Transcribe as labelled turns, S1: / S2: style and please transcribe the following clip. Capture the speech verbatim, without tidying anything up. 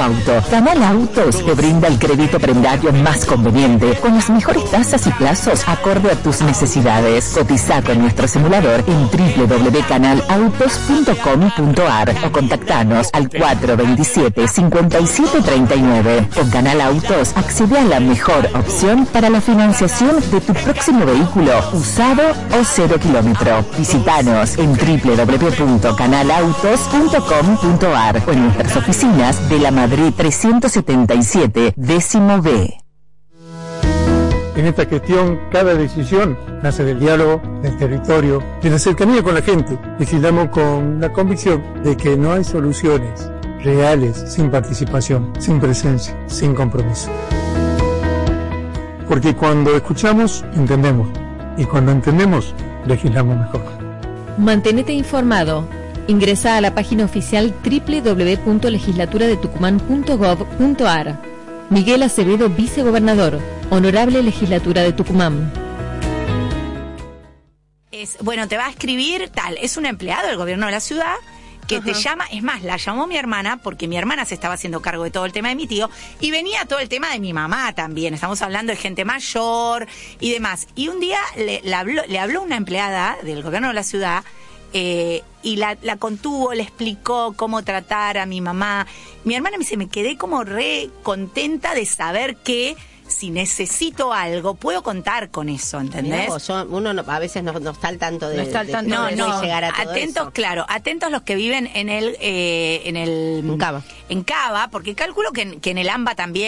S1: auto. Canal Autos te brinda el crédito prendario más conveniente, con las mejores tasas y plazos acorde a tus necesidades. Cotiza con nuestro simulador en doble u doble u doble u punto canal autos punto com punto a r o contactanos al cuatro veintisiete, cincuenta y siete treinta y nueve. Con Canal Autos accede a la mejor opción para la financiación de tu próximo vehículo, usado o cero kilómetro. Visítanos en doble u doble u doble u punto canal autos punto com punto a r o en nuestras oficinas de la Madrid trescientos setenta y siete, décimo B.
S2: En esta gestión, cada decisión nace del diálogo, del territorio, de la cercanía con la gente. Legislamos con la convicción de que no hay soluciones reales sin participación, sin presencia, sin compromiso. Porque cuando escuchamos, entendemos. Y cuando entendemos, legislamos mejor.
S3: Mantenete informado. Ingresa a la página oficial doble u doble u doble u punto legislatura de tucumán punto gov punto a r. Miguel Acevedo, vicegobernador. Honorable Legislatura de Tucumán.
S4: Es, bueno, te va a escribir tal, es un empleado del gobierno de la ciudad que Ajá. te llama, es más, la llamó mi hermana porque mi hermana se estaba haciendo cargo de todo el tema de mi tío y venía todo el tema de mi mamá también. Estamos hablando de gente mayor y demás. Y un día le, le, habló, le habló una empleada del gobierno de la ciudad eh, y la, la contuvo, le explicó cómo tratar a mi mamá. Mi hermana me dice, me quedé como re contenta de saber que si necesito algo, puedo contar con eso, ¿entendés?
S5: Mirá, yo, uno no, a veces no, no está al tanto de,
S4: no está al
S5: de,
S4: tanto
S5: de,
S4: de, no,
S5: de llegar a todo
S4: atentos,
S5: eso.
S4: Claro, atentos los que viven en el... Eh, en el
S5: en Cava.
S4: En Cava, porque calculo que en, que en el AMBA también